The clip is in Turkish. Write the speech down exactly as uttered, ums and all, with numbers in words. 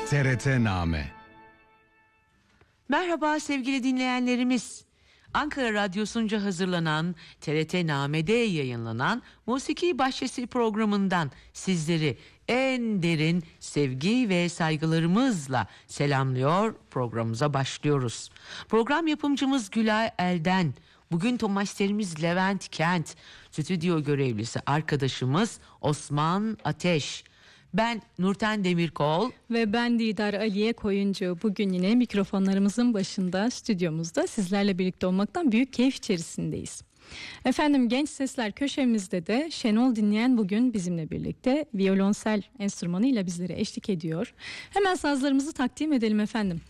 T R T-Name. Merhaba sevgili dinleyenlerimiz. Ankara Radyosu'nca hazırlanan T R T-Name'de yayınlanan Musiki Bahçesi programından sizleri en derin sevgi ve saygılarımızla selamlıyor, programımıza başlıyoruz. Program yapımcımız Gülay Elden, bugün tomasterimiz Levent Kent, stüdyo görevlisi arkadaşımız Osman Ateş. Ben Nurten Demirkol ve ben Didar Aliye Koyuncu. Bugün yine mikrofonlarımızın başında, stüdyomuzda sizlerle birlikte olmaktan büyük keyif içerisindeyiz. Efendim, Genç Sesler köşemizde de Şenol Dinleyen bugün bizimle birlikte violonsel enstrümanıyla bizlere eşlik ediyor. Hemen sazlarımızı takdim edelim efendim.